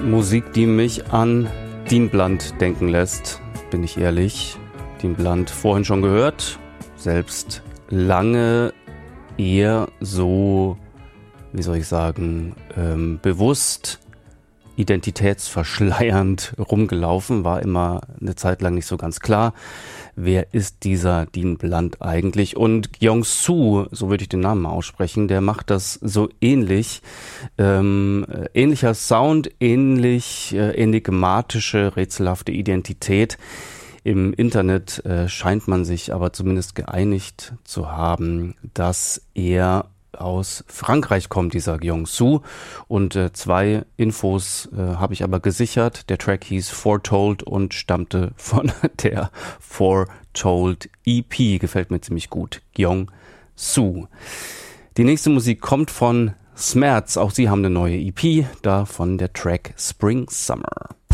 Musik, die mich an Dean Blunt denken lässt, bin ich ehrlich. Dean Blunt vorhin schon gehört, selbst lange eher so, wie soll ich sagen, bewusst identitätsverschleiernd rumgelaufen, war immer eine Zeit lang nicht so ganz klar, wer ist dieser Dean Blunt eigentlich? Und Kyung-Soo, so würde ich den Namen mal aussprechen, der macht das so ähnlich. Ähnlicher Sound, ähnlich enigmatische, rätselhafte Identität. Im Internet scheint man sich aber zumindest geeinigt zu haben, dass er aus Frankreich kommt, dieser Kyung-Soo. Und 2 Infos habe ich aber gesichert. Der Track hieß Foretold und stammte von der Foretold EP. Gefällt mir ziemlich gut. Kyung-Soo. Die nächste Musik kommt von Smerz. Auch sie haben eine neue EP. Davon der Track Spring Summer.